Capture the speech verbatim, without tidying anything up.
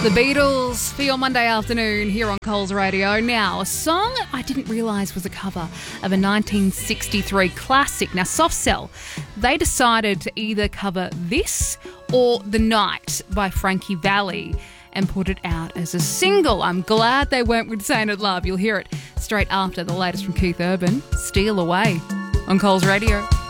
The Beatles for your Monday afternoon here on Coles Radio. Now, a song I didn't realise was a cover of a nineteen sixty-three classic. Now, Soft Cell, they decided to either cover this or The Night by Frankie Valli and put it out as a single. I'm glad they went with Sainted Love. You'll hear it straight after the latest from Keith Urban, Steal Away on Coles Radio.